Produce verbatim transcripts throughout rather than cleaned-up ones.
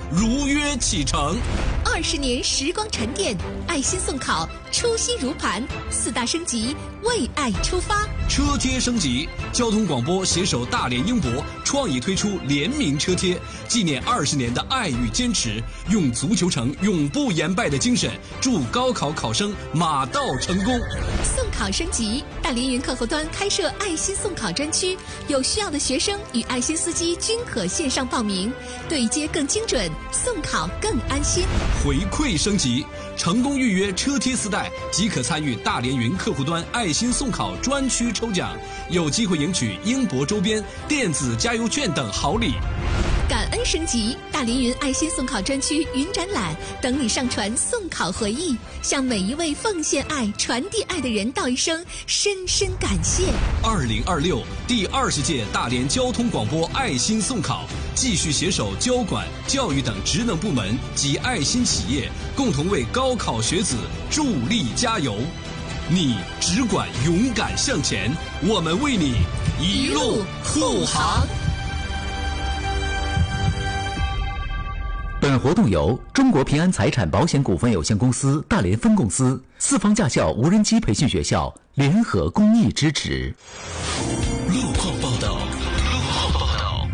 如约启程。 二十年时光沉淀，爱心送考，初心如磐，四大升级，为爱出发。 车贴升级，交通广播携手大连英博创意推出联名车贴，纪念二十年的爱与坚持，用足球城永不言败的精神，祝高考考生马到成功。 送考升级，大连云客户端开设爱心送考专区，有需要的学生与爱心司机均可线上报名，对接更精准，送考更安心。 回馈升级，成功预约车贴四袋即可参与大连云客户端爱心送考专区抽奖，有机会赢取英博周边、电子加油券等好礼。 感恩升级，大连云爱心送考专区云展览等你上传送考回忆，向每一位奉献爱、传递爱的人道一声深深感谢。 二零二六第二十届大连交通广播爱心送考，继续携手交管、教育等职能部门及爱心企业，共同为高考学子助力加油。你只管勇敢向前，我们为你一路护航。 本活动由中国平安财产保险股份有限公司大连分公司、四方驾校无人机培训学校联合公益支持。 路况报道，路况报道。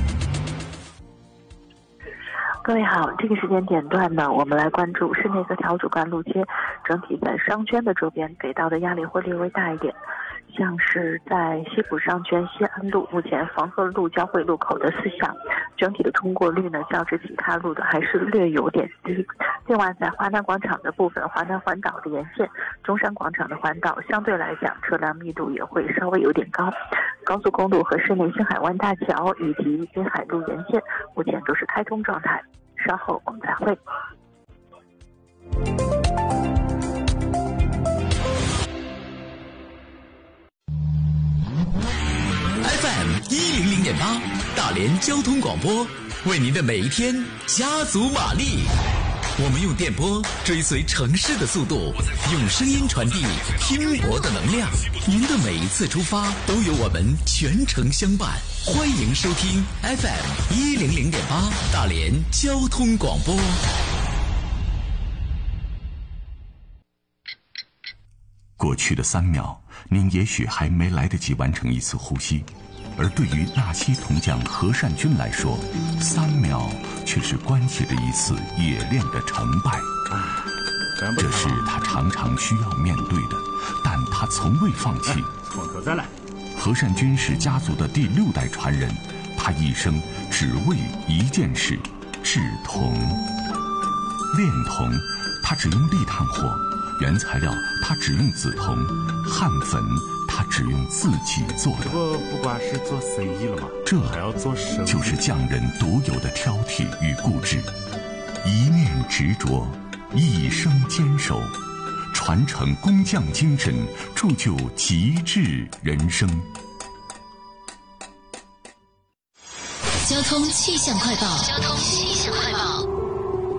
各位好，这个时间点段呢，我们来关注市内各条主干路街，整体在商圈的周边给到的压力会略微大一点。像是在西浦商圈西安路，目前黄河路交汇路口的四巷，整体的通过率呢，较之其他路的还是略有点低。另外，在华南广场的部分，华南环岛的沿线，中山广场的环岛相对来讲车辆密度也会稍微有点高。高速公路和市内新海湾大桥以及滨海路沿线，目前都是开通状态。稍后我们再会。 F M 一零零点八，大连交通广播，为您的每一天加足马力。我们用电波追随城市的速度，用声音传递拼搏的能量。您的每一次出发，都有我们全程相伴。欢迎收听 F M 一零零点八，大连交通广播。 过去的三秒，您也许还没来得及完成一次呼吸，而对于纳西铜匠何善军来说，三秒却是关系着一次冶炼的成败。这是他常常需要面对的，但他从未放弃。 创客再来。 何善军是家族的第六代传人，他一生只为一件事：制铜。炼铜，他只用砾炭火。原材料他只用紫铜，焊粉他只用自己做的。 这不不光是做生意了吗？ 这还要做生意， 就是匠人独有的挑剔与固执，一念执着，一生坚守，传承工匠精神，铸就极致人生。 交通气象快报。交通气象